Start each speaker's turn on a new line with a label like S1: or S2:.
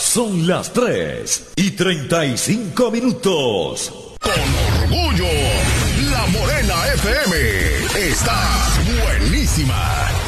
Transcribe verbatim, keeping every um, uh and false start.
S1: Son las tres y treinta y cinco minutos.
S2: Con orgullo, La Morena F M está buenísima.